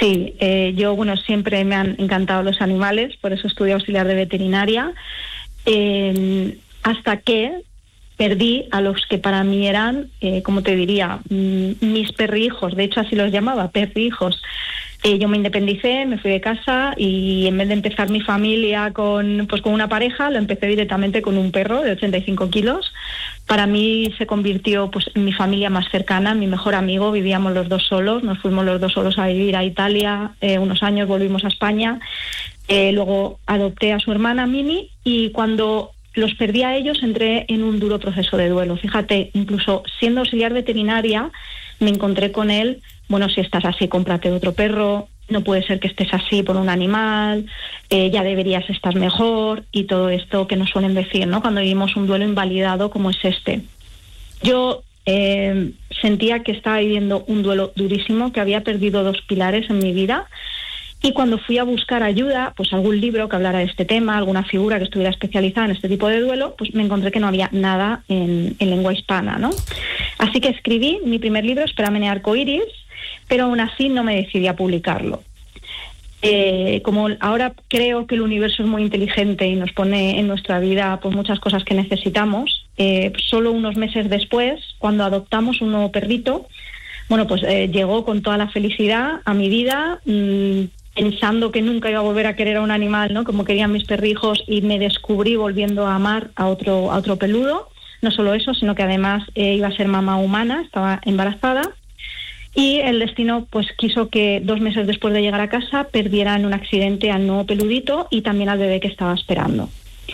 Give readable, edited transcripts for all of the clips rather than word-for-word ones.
Sí, yo, siempre me han encantado los animales, por eso estudié auxiliar de veterinaria, hasta que perdí a los que para mí eran, como te diría, mis perrijos, de hecho así los llamaba, perrijos. Yo me independicé, me fui de casa y en vez de empezar mi familia con una pareja, lo empecé directamente con un perro de 85 kilos. Para mí se convirtió en mi familia más cercana, mi mejor amigo. Vivíamos los dos solos, nos fuimos los dos solos a vivir a Italia, unos años volvimos a España. Luego adopté a su hermana Mimi y cuando los perdí a ellos entré en un duro proceso de duelo. Fíjate, incluso siendo auxiliar veterinaria me encontré con él. Si estás así, cómprate otro perro, no puede ser que estés así por un animal, ya deberías estar mejor, y todo esto que nos suelen decir, ¿no?, cuando vivimos un duelo invalidado como es este. Yo sentía que estaba viviendo un duelo durísimo, que había perdido 2 pilares en mi vida, y cuando fui a buscar ayuda, algún libro que hablara de este tema, alguna figura que estuviera especializada en este tipo de duelo, me encontré que no había nada en lengua hispana, ¿no? Así que escribí mi primer libro, Espérame arcoiris, pero aún así no me decidí a publicarlo. Como ahora creo que el universo es muy inteligente y nos pone en nuestra vida muchas cosas que necesitamos, solo unos meses después, cuando adoptamos un nuevo perrito, llegó con toda la felicidad a mi vida, pensando que nunca iba a volver a querer a un animal, ¿no?, como querían mis perrijos, y me descubrí volviendo a amar a otro peludo. No solo eso, sino que además iba a ser mamá humana, estaba embarazada. Y el destino quiso que 2 meses después de llegar a casa perdiera en un accidente al nuevo peludito y también al bebé que estaba esperando.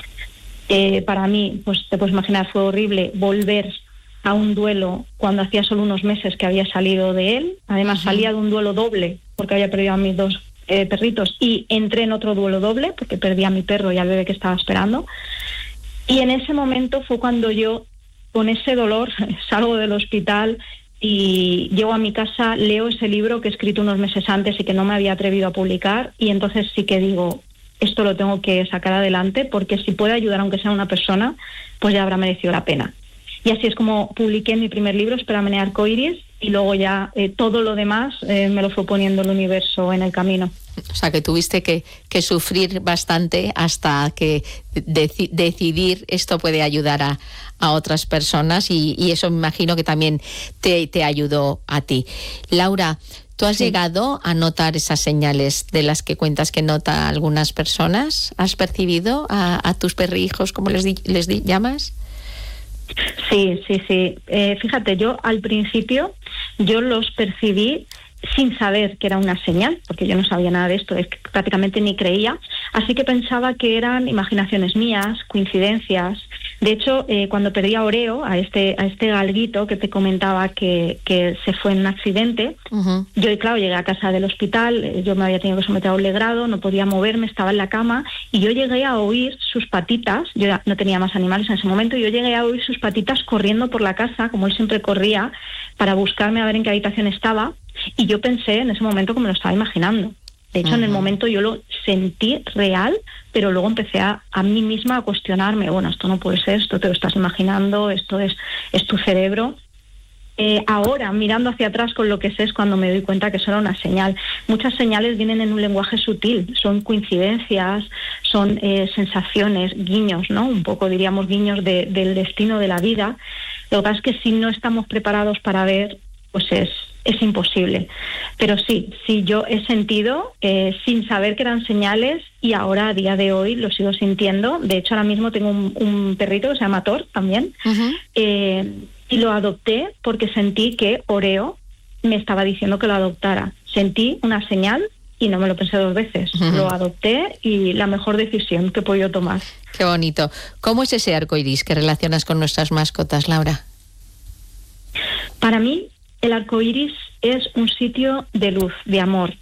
Para mí, te puedes imaginar, fue horrible volver a un duelo cuando hacía solo unos meses que había salido de él. Además salía de un duelo doble porque había perdido a mis 2 perritos, y entré en otro duelo doble porque perdí a mi perro y al bebé que estaba esperando. Y en ese momento fue cuando yo, con ese dolor, salgo del hospital y llego a mi casa, leo ese libro que he escrito unos meses antes y que no me había atrevido a publicar, y entonces sí que digo, esto lo tengo que sacar adelante, porque si puede ayudar aunque sea una persona, ya habrá merecido la pena. Y así es como publiqué mi primer libro, Espérame arcoiris, y luego ya todo lo demás me lo fue poniendo el universo en el camino. O sea, que tuviste que sufrir bastante hasta que decidir esto puede ayudar a otras personas, y eso me imagino que también te ayudó a ti. Laura, ¿tú has llegado a notar esas señales de las que cuentas que nota algunas personas? ¿Has percibido a tus perrijos, como les llamas? Sí. Fíjate, yo al principio los percibí sin saber que era una señal, porque yo no sabía nada de esto, es que prácticamente ni creía, así que pensaba que eran imaginaciones mías, coincidencias. De hecho, cuando perdí a Oreo, a este galguito que te comentaba que se fue en un accidente, yo, claro, llegué a casa del hospital, yo me había tenido que someter a un legrado, no podía moverme, estaba en la cama, y yo llegué a oír sus patitas. Yo ya no tenía más animales en ese momento, y yo llegué a oír sus patitas corriendo por la casa, como él siempre corría, para buscarme a ver en qué habitación estaba, y yo pensé en ese momento que me lo estaba imaginando. De hecho, en el momento yo lo sentí real, pero luego empecé a mí misma a cuestionarme, esto no puede ser, esto te lo estás imaginando, esto es tu cerebro. Ahora, mirando hacia atrás con lo que sé, es cuando me doy cuenta que eso era una señal. Muchas señales vienen en un lenguaje sutil, son coincidencias, son sensaciones, guiños, ¿no? Un poco diríamos guiños del destino de la vida. Lo que pasa es que si no estamos preparados para ver, es imposible. Pero sí, yo he sentido sin saber que eran señales, y ahora a día de hoy lo sigo sintiendo. De hecho, ahora mismo tengo un perrito que se llama Thor también, y lo adopté porque sentí que Oreo me estaba diciendo que lo adoptara. Sentí una señal y no me lo pensé 2 veces. Lo adopté, y la mejor decisión que he podido tomar. Qué bonito. ¿Cómo es ese arcoiris que relacionas con nuestras mascotas, Laura? Para mí, el arcoiris es un sitio de luz, de amor.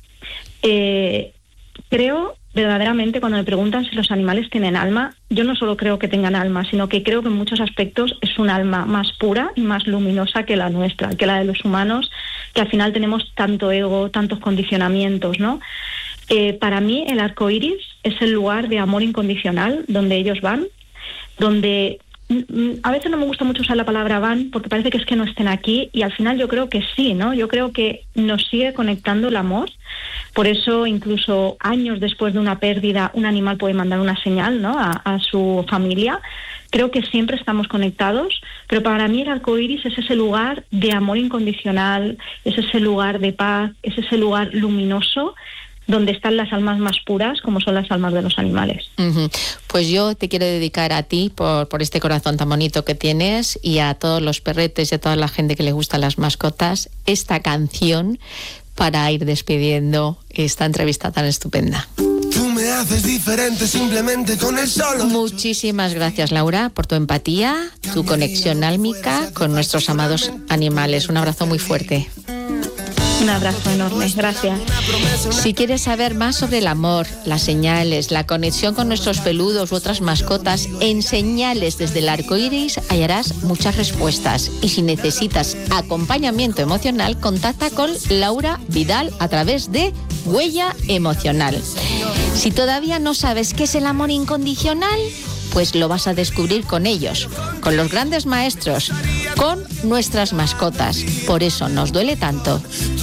Creo verdaderamente, cuando me preguntan si los animales tienen alma, yo no solo creo que tengan alma, sino que creo que en muchos aspectos es un alma más pura y más luminosa que la nuestra, que la de los humanos, que al final tenemos tanto ego, tantos condicionamientos, ¿no? Para mí el arcoiris es el lugar de amor incondicional donde ellos van, donde a veces no me gusta mucho usar la palabra van porque parece que es que no estén aquí, y al final yo creo que sí, ¿no? Yo creo que nos sigue conectando el amor. Por eso, incluso años después de una pérdida, un animal puede mandar una señal, ¿no?, a su familia. Creo que siempre estamos conectados, pero para mí el arcoíris es ese lugar de amor incondicional, es ese lugar de paz, es ese lugar luminoso donde están las almas más puras, como son las almas de los animales. Pues yo te quiero dedicar a ti por este corazón tan bonito que tienes, y a todos los perretes y a toda la gente que le gustan las mascotas, esta canción para ir despidiendo esta entrevista tan estupenda. Tú me haces diferente simplemente con el solo. Muchísimas gracias, Laura, por tu empatía, tu conexión álmica con nuestros amados animales. Un abrazo muy fuerte. Un abrazo enorme, gracias. Si quieres saber más sobre el amor, las señales, la conexión con nuestros peludos u otras mascotas, en Señales desde el Arco Iris hallarás muchas respuestas. Y si necesitas acompañamiento emocional, contacta con Laura Vidal a través de Huella Emocional. Si todavía no sabes qué es el amor incondicional, pues lo vas a descubrir con ellos, con los grandes maestros, con nuestras mascotas. Por eso nos duele tanto.